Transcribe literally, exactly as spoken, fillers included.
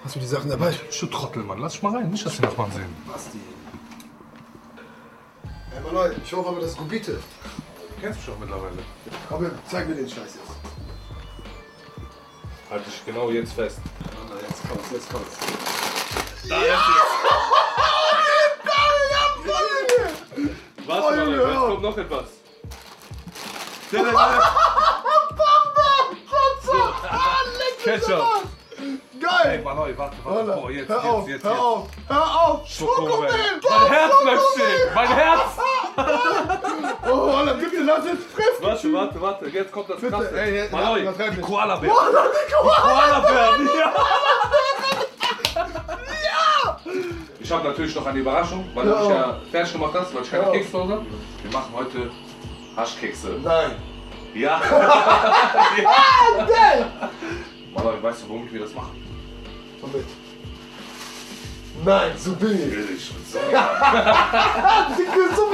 Hast du die Sachen dabei? Du Trottel, Mann. Lass dich mal rein. Nicht, dass die Nachbarn sehen. Basti. Ey, Mann, ich hoffe aber, das ist Gubite. Du kennst mich doch mittlerweile. Komm, zeig mir den Scheiß jetzt. Halt dich genau jetzt fest. Na, jetzt kommt's, jetzt kommt's. Da ist es. Warte mal, jetzt kommt noch etwas. Ketchup. Geil! Ey, Mann, warte, warte. Oh, jetzt, hör jetzt, auf, jetzt, hör jetzt. auf, hör auf! Schokomel. Schokomel! Mein Herz bleibt stehen. Mein Herz. Oh, Alter, bitte lass jetzt fressen! Warte, warte, warte. Jetzt kommt das Bitte, Krasse. ey, ey, Maloi, übertreib die nicht. Koala-Bär. Koala, die Koala! Koala-Bär, ja! Ich habe natürlich noch eine Überraschung, weil du mich ja fertig gemacht hast, weil ich keine Kekse habe. Wir machen heute Haschkekse. Nein! Ja! Ah, geil! Maloi, weißt du, womit wir das machen? Womit? Nein, so billig! Billig. So. Dicke, so